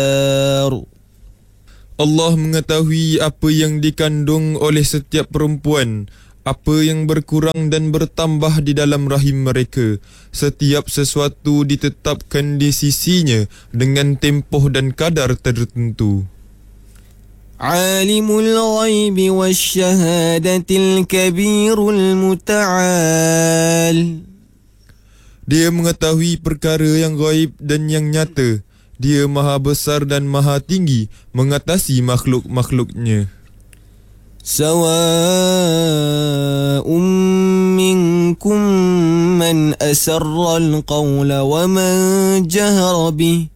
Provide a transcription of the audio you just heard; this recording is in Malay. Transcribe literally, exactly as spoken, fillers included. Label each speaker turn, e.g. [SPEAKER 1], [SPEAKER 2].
[SPEAKER 1] Allah mengetahui apa yang dikandung oleh setiap perempuan, apa yang berkurang dan bertambah di dalam rahim mereka. Setiap sesuatu ditetapkan di sisinya dengan tempoh dan kadar tertentu.
[SPEAKER 2] Alimul ghaibi wasyahadatil kabirul muta'al.
[SPEAKER 1] Dia mengetahui perkara yang gaib dan yang nyata. Dia maha besar dan maha tinggi mengatasi makhluk-makhluknya.
[SPEAKER 2] Sawa'un minkum man asarra al-qawla wa man jahara bih